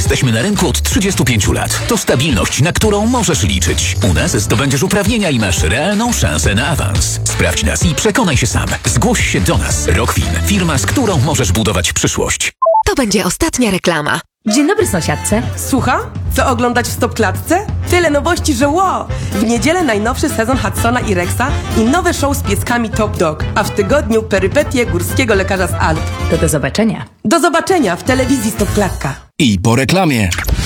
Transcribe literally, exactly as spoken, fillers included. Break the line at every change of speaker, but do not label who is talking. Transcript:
Jesteśmy na rynku od trzydziestu pięciu lat. To stabilność, na którą możesz liczyć. U nas zdobędziesz uprawnienia i masz realną szansę na awans. Sprawdź nas i przekonaj się sam. Zgłoś się do nas. Rockwin. Firma, z którą możesz budować przyszłość.
To będzie ostatnia reklama.
Dzień dobry, sąsiadce.
Słucham? Co oglądać w Stopklatce? Tyle nowości, że wow! W niedzielę najnowszy sezon Hudsona i Rexa i nowe show z pieskami Top Dog, a w tygodniu perypetie górskiego lekarza z Alp.
To do zobaczenia.
Do zobaczenia w telewizji Stopklatka.
I po reklamie.